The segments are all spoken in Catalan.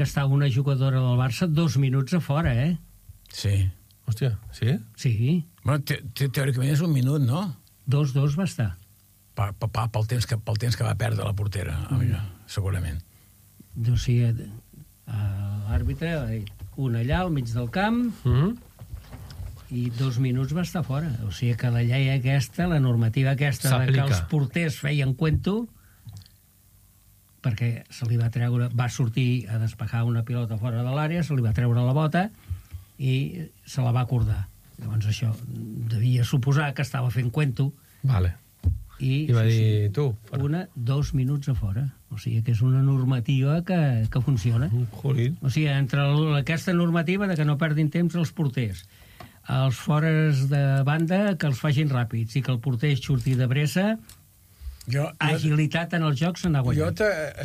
Està una jugadora del Barça 2 minuts a fora, eh? Sí. Hòstia, sí? Sí. Bueno, teòricament és 1 minut, no? 2-2 va estar. Pel temps que va perdre la portera, segurament. O sigui, l'àrbitre ha dit un allà al mig del camp i 2 minuts va estar fora. O sigui que la llei aquesta, la normativa aquesta de que els porters feien cuento, perquè se li va treure, va sortir a despejar una pilota fora de l'àrea, se li va treure la bota i se la va acordar. Llavors això devia suposar que estava fent cuento. Vale. I va dir, tu, fora. 2 minuts a fora. O sigui que és una normativa que funciona. Jolín. O sigui, entre aquesta normativa de que no perdin temps els porters, els fores de banda que els facin ràpids i que el porter surti de bressa, agilitat en els jocs se n'ha guanyat.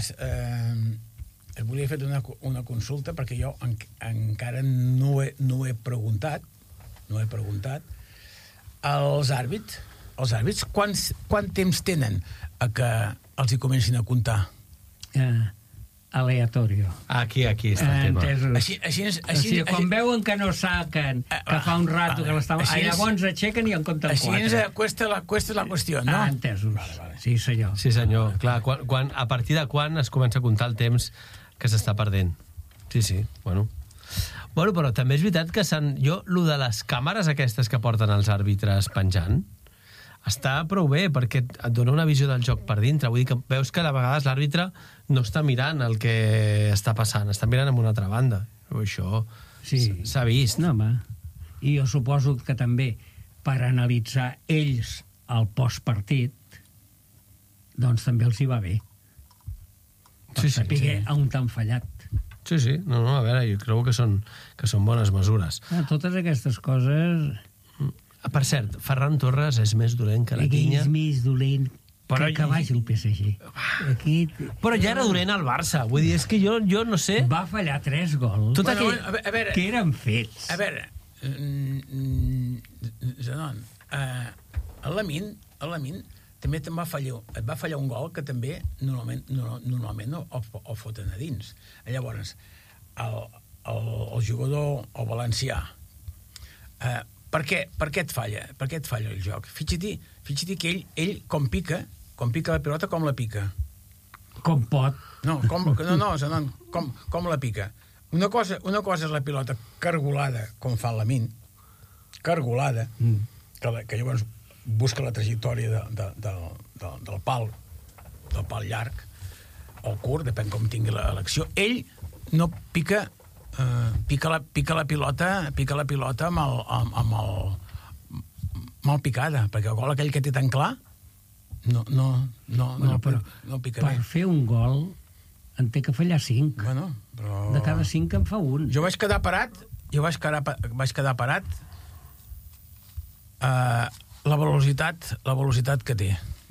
Jo volia fer una consulta perquè jo encara no he preguntat als àrbits quant temps tenen a que els hi comencin a comptar? Aleatorio. Aquí està el tema. Així, quan veuen que no saquen, que fa un rato que l'estaven... Llavors aixequen i en compten 4. Així cuesta la qüestió, no? Entesos. Sí, senyor. Sí, senyor. Clar, a partir de quan es comença a comptar el temps que s'està perdent. Sí, bueno. Bueno, però també és veritat que lo de les càmeres aquestes que porten els àrbitres penjant està prou bé, perquè et dona una visió del joc per dintre. Vull dir que veus que a vegades l'àrbitre no està mirant el que està passant, està mirant en una altra banda. Això s'ha vist. No, home. I jo suposo que també per analitzar ells el postpartit, doncs també els hi va bé. Per saber on t'han fallat. Sí. No, a veure, jo crec que són bones mesures. Totes aquestes coses... Per cert, Ferran Torres és més dolent que la Tinya. És més dolent que vagi el PSG. Però ja era dolent al Barça. Vull dir, és que jo no sé... Va fallar 3 gols que eren fets. A veure, Zenon, el Lamin també et va fallar un gol que també normalment el foten a dins. Llavors, el jugador, el valencià, per què et falla? Per què et falla el joc? Fixa-t'hi que ell com pica la pilota, com la pica. Com pot. No, com la pica. Una cosa és la pilota cargolada, com fa el Lamin, cargolada, que llavors busca la trajectòria del pal llarg, o curt, depèn com tingui l'acció. Ell no pica... pica la pilota mal picada, perquè el gol aquell que té tan clar no pica bé. Per fer un gol en té que fallar 5. Bueno, però... De cada 5 en fa un. Jo vaig quedar parat la velocitat que té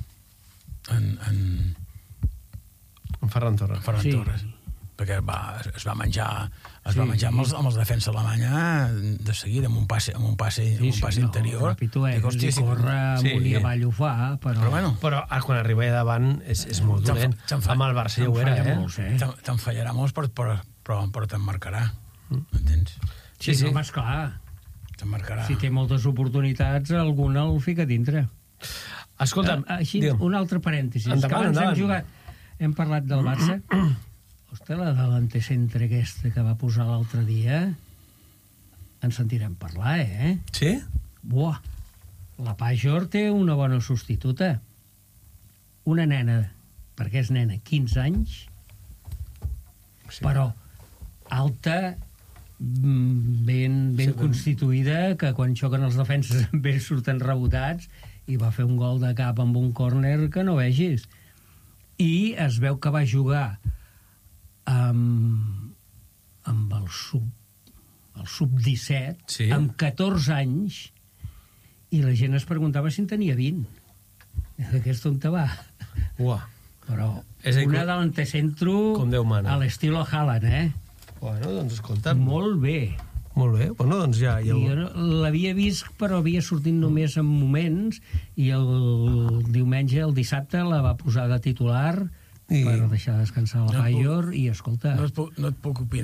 en Ferran Torres. Torres. Perquè es va menjar amb els defensa alemanya de seguida, amb un passe interior. I corre amunt i avall ho fa, però quan arriba allà davant és molt dolent. Amb el Barça ja ho era, Te'n fallarà molts, però te'n marcarà. Entens? Sí, home, esclar. Te'n marcarà. Si té moltes oportunitats, alguna el fica dintre. Escolta'm, així, un altre parèntesis. Endavant. Hem parlat del Barça. Hosta, la de l'antecentre aquesta que va posar l'altre dia, en sentirem parlar, eh? Sí? Buah, la Pajor té una bona substituta. Una nena, perquè és nena, 15 anys, però alta, ben constituïda, que quan xoquen els defenses bé surten rebotats, i va fer un gol de cap amb un córner que no vegis. I es veu que va jugar amb el sub-17, amb 14 anys, i la gent es preguntava si en tenia 20. Aquesta on te va? Però una de l'antecentro a l'estilo Haaland, Bueno, doncs escolta... Molt bé. Bueno, doncs ja... Jo l'havia vist, però havia sortit només en moments, i el dissabte la va posar de titular per deixar descansar la Paior i, escolta... No et puc opinar.